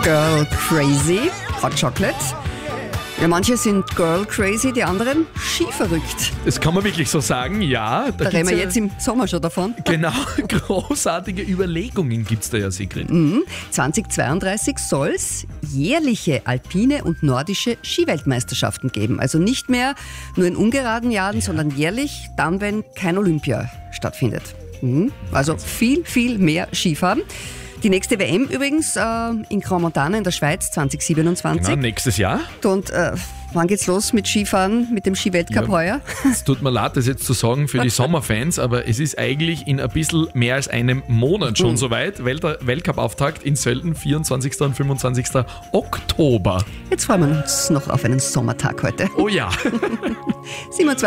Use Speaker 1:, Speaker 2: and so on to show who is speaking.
Speaker 1: Girl Crazy, Hot Chocolate. Ja, manche sind Girl Crazy, die anderen skiverrückt.
Speaker 2: Das kann man wirklich so sagen, ja.
Speaker 1: Da reden wir jetzt im Sommer schon davon.
Speaker 2: Genau, großartige Überlegungen gibt es da ja, Sigrid.
Speaker 1: 2032 soll es jährliche alpine und nordische Skiweltmeisterschaften geben. Also nicht mehr nur in ungeraden Jahren, sondern jährlich, dann, wenn kein Olympia stattfindet. Also viel, viel mehr Skifahren. Die nächste WM übrigens in Crans-Montana in der Schweiz 2027.
Speaker 2: Genau, nächstes Jahr.
Speaker 1: Und wann geht's los mit Skifahren, mit dem Skiweltcup heuer?
Speaker 2: Es tut mir leid, das jetzt zu sagen für die Sommerfans, aber es ist eigentlich in ein bisschen mehr als einem Monat schon soweit. Weltcup-Auftakt in Sölden, 24. und 25. Oktober.
Speaker 1: Jetzt freuen wir uns noch auf einen Sommertag heute.
Speaker 2: Oh ja.
Speaker 1: 27